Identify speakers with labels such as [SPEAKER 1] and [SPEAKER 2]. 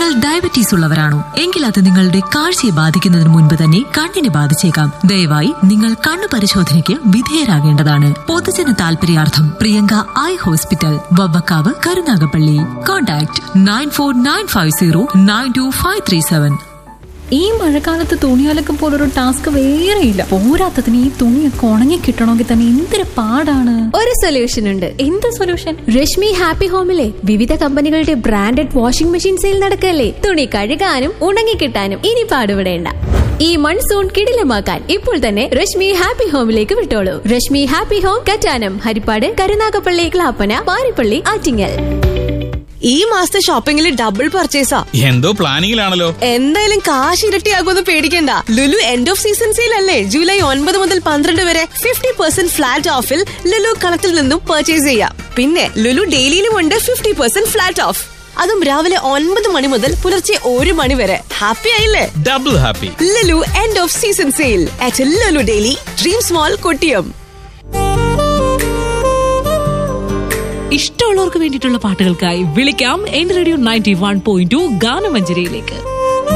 [SPEAKER 1] നിങ്ങൾ ഡയബറ്റീസ് ഉള്ളവരാണോ? എങ്കിൽ അത് നിങ്ങളുടെ കാഴ്ചയെ ബാധിക്കുന്നതിന് മുൻപ് തന്നെ കണ്ണിനെ ബാധിച്ചേക്കാം. ദയവായി നിങ്ങൾ കണ്ണു പരിശോധനയ്ക്ക് വിധേയരാകേണ്ടതാണ്. പൊതുജന താൽപര്യാർത്ഥം Priyanka eye hospital, Vavvakkavu, Karunagappally. Contact 9495092537.
[SPEAKER 2] ഈ മഴക്കാലത്ത് തുണിയലക്കം പോലൊരു ടാസ്ക് വേറെയില്ല. പോരാത്തതിന് ഈ തുണിയൊക്കെ ഉണങ്ങി കിട്ടണമെങ്കിൽ തന്നെ എന്തൊരു പാടാണ്.
[SPEAKER 3] ഒരു സൊല്യൂഷൻ ഉണ്ട്.
[SPEAKER 2] എന്ത് സൊല്യൂഷൻ?
[SPEAKER 3] രശ്മി ഹാപ്പി ഹോമിലെ വിവിധ കമ്പനികളുടെ ബ്രാൻഡഡ് വാഷിംഗ് മെഷീൻ സെയിൽ നടക്കല്ലേ. തുണി കഴുകാനും ഉണങ്ങിക്കിട്ടാനും ഇനി പാടുപെടേണ്ട. ഈ മൺസൂൺ കിടിലമാക്കാൻ ഇപ്പോൾ തന്നെ Rashmi happy ഹോമിലേക്ക് വിട്ടോളൂ. Rashmi happy home, Kattanam, Harippad, Karunagappally, Clappana, Parippally, Attingal.
[SPEAKER 4] ഈ മാസത്തെ ഷോപ്പിംഗിൽ ഡബിൾ പർച്ചേസാ.
[SPEAKER 5] എന്തോ പ്ലാനിങ്ങിലാണല്ലോ.
[SPEAKER 4] എന്തായാലും കാശ് ഇരട്ടിയാകുമെന്ന് പേടിക്കണ്ട. Lulu end off season sale അല്ലേ. ജൂലൈ 9 മുതൽ 12 വരെ 50% ഫ്ലാറ്റ് ഓഫിൽ ലുലു കളത്തിൽ നിന്നും പർച്ചേസ് ചെയ്യാം. പിന്നെ ലുലു ഡെയിലിയിലും ഉണ്ട് 50% ഫ്ലാറ്റ് ഓഫ്. അതും രാവിലെ 9 മണി മുതൽ പുലർച്ചെ 1 മണി വരെ. ഹാപ്പി ആയില്ലേ?
[SPEAKER 5] Double happy.
[SPEAKER 4] Lulu end off season sale at Lulu daily, dreams മോൾ, കൊട്ടിയം.
[SPEAKER 6] ഇഷ്ടമുള്ളവർക്ക് വേണ്ടിയിട്ടുള്ള പാട്ടുകൾക്കായി വിളിക്കാം. എന്റെ റേഡിയോ 91.2 ഗാനമഞ്ജരിയിലേക്ക്.